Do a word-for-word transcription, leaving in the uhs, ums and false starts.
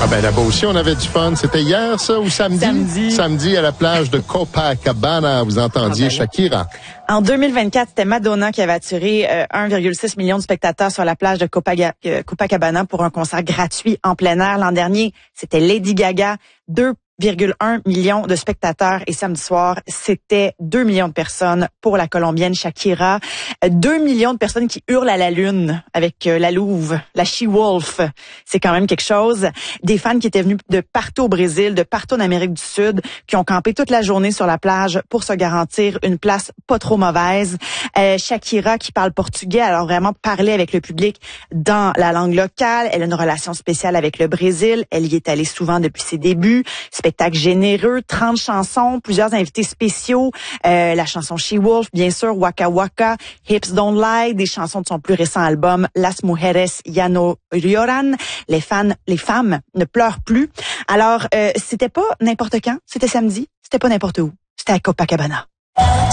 Ah ben là-bas aussi, on avait du fun. C'était hier, ça, ou samedi? Samedi. Samedi à la plage de Copacabana. Vous entendiez ah ben Shakira. En deux mille vingt-quatre, c'était Madonna qui avait attiré euh, un virgule six million de spectateurs sur la plage de Copaga- euh, Copacabana pour un concert gratuit en plein air. L'an dernier, c'était Lady Gaga, deux virgule un million de spectateurs. Et samedi soir, c'était deux millions de personnes pour la Colombienne Shakira. deux millions de personnes qui hurlent à la lune avec la louve, la She-Wolf. C'est quand même quelque chose. Des fans qui étaient venus de partout au Brésil, de partout en Amérique du Sud, qui ont campé toute la journée sur la plage pour se garantir une place pas trop mauvaise. Euh, Shakira qui parle portugais, alors vraiment parler avec le public dans la langue locale. Elle a une relation spéciale avec le Brésil. Elle y est allée souvent depuis ses débuts. Spectacle généreux, trente chansons, plusieurs invités spéciaux, euh, la chanson She-Wolf, bien sûr, Waka Waka, Hips Don't Lie, des chansons de son plus récent album, Las Mujeres Ya No Lloran. Les fans, les femmes ne pleurent plus. Alors, euh, c'était pas n'importe quand, c'était samedi, c'était pas n'importe où, c'était à Copacabana.